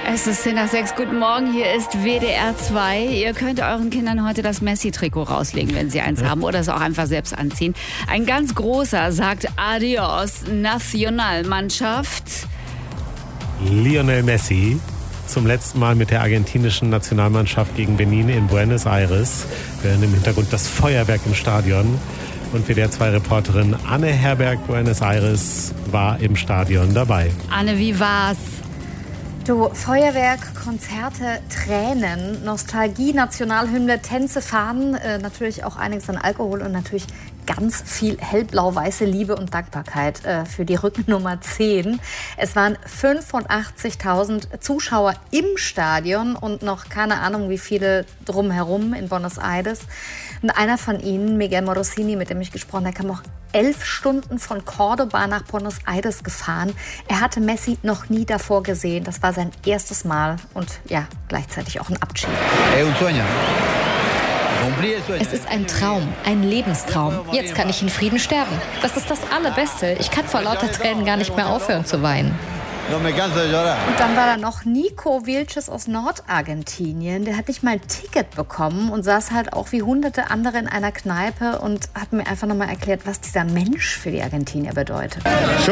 Es ist 5:10. Guten Morgen, hier ist WDR 2. Ihr könnt euren Kindern heute das Messi-Trikot rauslegen, wenn sie eins haben, oder es auch einfach selbst anziehen. Ein ganz großer sagt Adios, Nationalmannschaft. Lionel Messi zum letzten Mal mit der argentinischen Nationalmannschaft gegen Benin in Buenos Aires. Wir hören im Hintergrund das Feuerwerk im Stadion. Und WDR 2-Reporterin Anne Herberg, Buenos Aires, war im Stadion dabei. Anne, wie war's? Du, Feuerwerk, Konzerte, Tränen, Nostalgie, Nationalhymne, Tänze, Fahnen, natürlich auch einiges an Alkohol und natürlich ganz viel hellblau-weiße Liebe und Dankbarkeit für die Rückennummer 10. Es waren 85.000 Zuschauer im Stadion und noch keine Ahnung, wie viele drumherum in Buenos Aires. Und einer von ihnen, Miguel Morosini, mit dem ich gesprochen habe, kam auch 11 Stunden von Córdoba nach Buenos Aires gefahren. Er hatte Messi noch nie davor gesehen. Das war sein erstes Mal und ja, gleichzeitig auch ein Abschied. Es ist ein Traum, ein Lebenstraum. Jetzt kann ich in Frieden sterben. Das ist das Allerbeste. Ich kann vor lauter Tränen gar nicht mehr aufhören zu weinen. Und dann war da noch Nico Vilches aus Nordargentinien. Der hat nicht mal ein Ticket bekommen und saß halt auch wie hunderte andere in einer Kneipe und hat mir einfach nochmal erklärt, was dieser Mensch für die Argentinier bedeutet.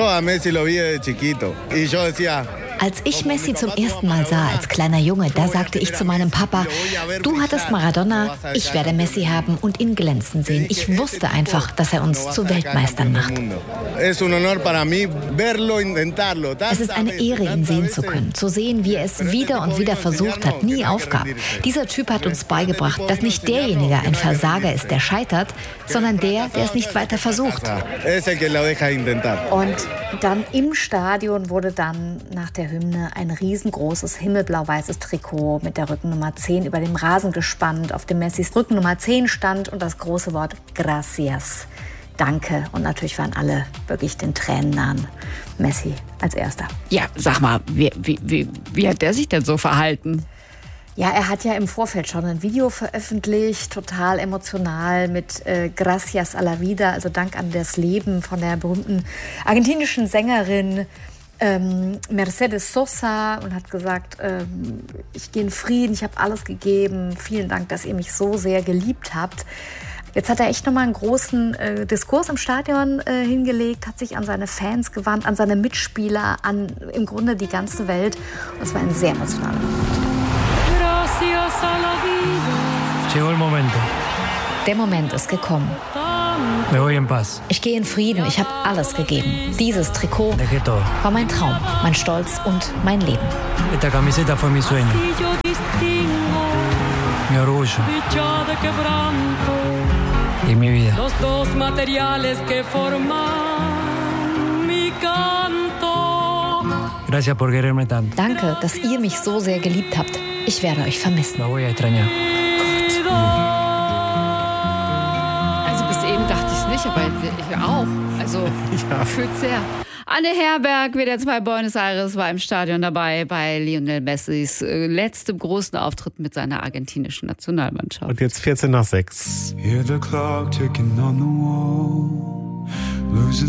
Als ich Messi zum ersten Mal sah, als kleiner Junge, da sagte ich zu meinem Papa, du hattest Maradona, ich werde Messi haben und ihn glänzen sehen. Ich wusste einfach, dass er uns zu Weltmeistern macht. Es ist eine Ehre, ihn sehen zu können, zu sehen, wie er es wieder und wieder versucht hat, nie aufgab. Dieser Typ hat uns beigebracht, dass nicht derjenige ein Versager ist, der scheitert, sondern der es nicht weiter versucht. Und dann im Stadion wurde dann nach der Hymne ein riesengroßes himmelblau-weißes Trikot mit der Rückennummer 10 über dem Rasen gespannt, auf dem Messis Rückennummer 10 stand und das große Wort Gracias. Danke. Und natürlich waren alle wirklich den Tränen nahen. Messi als Erster. Ja, sag mal, wie hat der sich denn so verhalten? Ja, er hat ja im Vorfeld schon ein Video veröffentlicht, total emotional mit Gracias a la vida, also Dank an das Leben von der berühmten argentinischen Sängerin Mercedes Sosa und hat gesagt, ich gehe in Frieden, ich habe alles gegeben, vielen Dank, dass ihr mich so sehr geliebt habt. Jetzt hat er echt nochmal einen großen Diskurs im Stadion hingelegt, hat sich an seine Fans gewandt, an seine Mitspieler, an im Grunde die ganze Welt. Und es war ein sehr emotionaler Moment. Der Moment ist gekommen. Ich gehe in Frieden, ich habe alles gegeben. Dieses Trikot war mein Traum, mein Stolz und mein Leben. Mi orgullo y mi vida. Los dos materiales que forman mi canto. Gracias por quererme tanto. Danke, dass ihr mich so sehr geliebt habt. Ich werde euch vermissen. Me voy a extrañar. Also bis eben dachte ich es nicht, aber ich auch. Also fühlt sehr. Anne Herberg, WDR 2 Buenos Aires, war im Stadion dabei bei Lionel Messis letztem großen Auftritt mit seiner argentinischen Nationalmannschaft. Und jetzt 5:45. Hear the clock ticking on the wall, losing